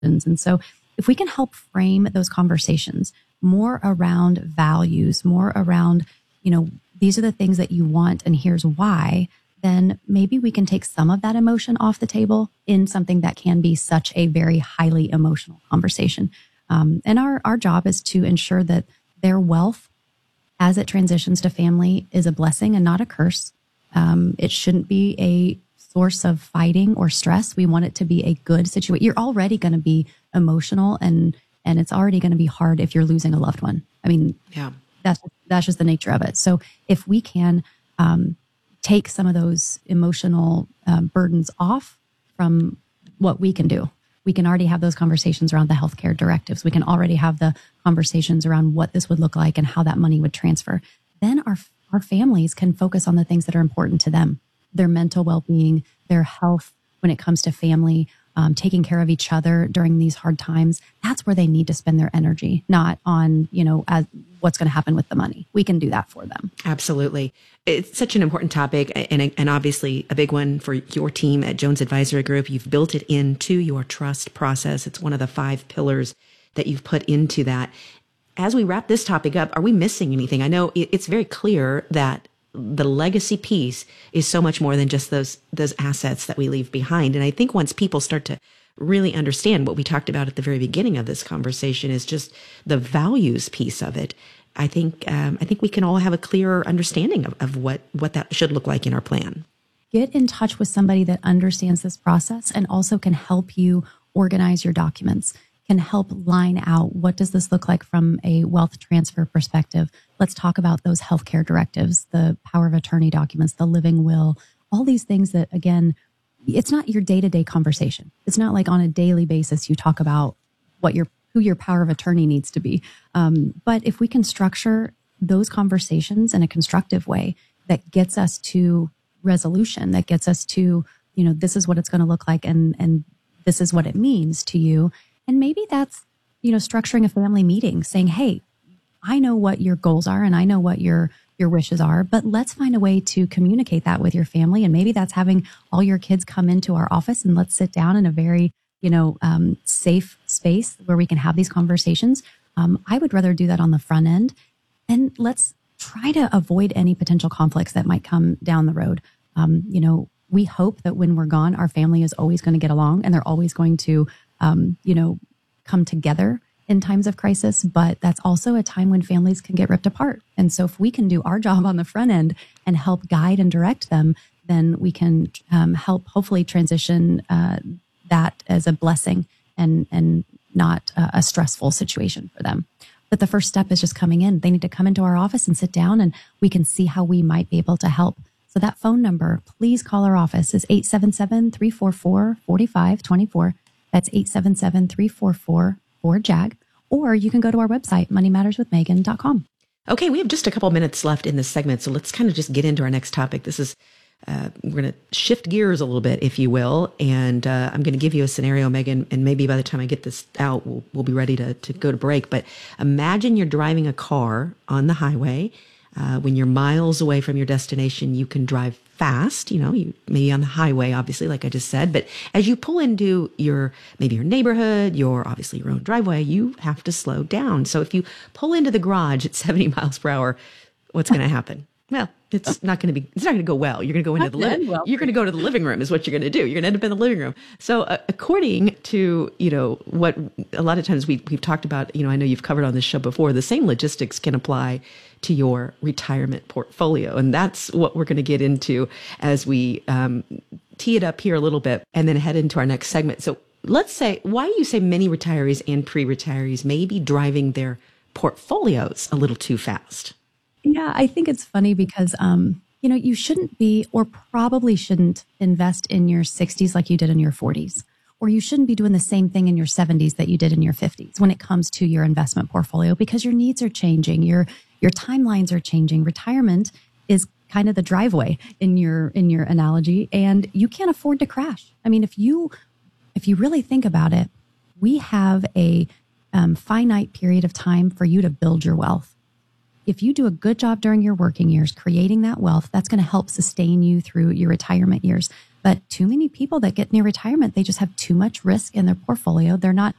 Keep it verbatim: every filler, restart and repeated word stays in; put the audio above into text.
And so if we can help frame those conversations more around values, more around, you know, these are the things that you want and here's why, then maybe we can take some of that emotion off the table in something that can be such a very highly emotional conversation. Um, and our, our job is to ensure that their wealth as it transitions to family is a blessing and not a curse. Um, it shouldn't be a source of fighting or stress. We want it to be a good situation. You're already going to be emotional and, and it's already going to be hard if you're losing a loved one. I mean, yeah, that's, that's just the nature of it. So if we can, um, take some of those emotional um, burdens off from what we can do. We can already have those conversations around the healthcare directives. We can already have the conversations around what this would look like and how that money would transfer. Then our our families can focus on the things that are important to them, their mental well-being, their health when it comes to family, um, taking care of each other during these hard times. That's where they need to spend their energy, not on, you know, as what's going to happen with the money. We can do that for them. Absolutely. It's such an important topic and, and obviously a big one for your team at Jones Advisory Group. You've built it into your trust process. It's one of the five pillars that you've put into that. As we wrap this topic up, are we missing anything? I know it's very clear that the legacy piece is so much more than just those those assets that we leave behind. And I think once people start to really understand what we talked about at the very beginning of this conversation is just the values piece of it, I think um, I think we can all have a clearer understanding of, of what, what that should look like in our plan. Get in touch with somebody that understands this process and also can help you organize your documents, can help line out what does this look like from a wealth transfer perspective. Let's talk about those healthcare directives, the power of attorney documents, the living will, all these things that, again, it's not your day-to-day conversation. It's not like on a daily basis you talk about what your who your power of attorney needs to be. Um, but if we can structure those conversations in a constructive way that gets us to resolution, that gets us to, you know, this is what it's going to look like and and this is what it means to you. And maybe that's, you know, structuring a family meeting saying, hey, I know what your goals are and I know what your your wishes are, but let's find a way to communicate that with your family. And maybe that's having all your kids come into our office and let's sit down in a very, you know, um, safe space where we can have these conversations. Um, I would rather do that on the front end. And let's try to avoid any potential conflicts that might come down the road. Um, you know, we hope that when we're gone, our family is always going to get along and they're always going to, um, you know, come together in times of crisis, but that's also a time when families can get ripped apart. And so if we can do our job on the front end and help guide and direct them, then we can um, help hopefully transition uh, that as a blessing and, and not uh, a stressful situation for them. But the first step is just coming in. They need to come into our office and sit down and we can see how we might be able to help. So that phone number, please call our office, is eight seven seven, three four four, four five two four. That's eight seven seven, three four four, four J A G. Or you can go to our website, money matters with megan dot com. Okay, we have just a couple minutes left in this segment, so let's kind of just get into our next topic. This is, uh, we're going to shift gears a little bit, if you will, and uh, I'm going to give you a scenario, Megan, and maybe by the time I get this out, we'll, we'll be ready to, to go to break. But imagine you're driving a car on the highway. Uh, when you're miles away from your destination, you can drive fast, you know, you maybe on the highway, obviously, like I just said. But as you pull into your, maybe your neighborhood, your, obviously your own driveway, you have to slow down. So if you pull into the garage at seventy miles per hour, what's going to happen? Well, it's not going to be, it's not going to go well. You're going to go into the living, well. You're going to go to the living room is what you're going to do. You're going to end up in the living room. So uh, according to, you know, what a lot of times we, we've talked about, you know, I know you've covered on this show before, the same logistics can apply to your retirement portfolio. And that's what we're going to get into as we um, tee it up here a little bit and then head into our next segment. So let's say, why do you say many retirees and pre-retirees may be driving their portfolios a little too fast? Yeah, I think it's funny because, um, you know, you shouldn't be or probably shouldn't invest in your sixties like you did in your forties, or you shouldn't be doing the same thing in your seventies that you did in your fifties when it comes to your investment portfolio because your needs are changing, your your timelines are changing. Retirement is kind of the driveway in your in your analogy, and you can't afford to crash. I mean, if you if you really think about it, we have a um, finite period of time for you to build your wealth. If you do a good job during your working years, creating that wealth, that's going to help sustain you through your retirement years. But too many people that get near retirement, they just have too much risk in their portfolio. They're not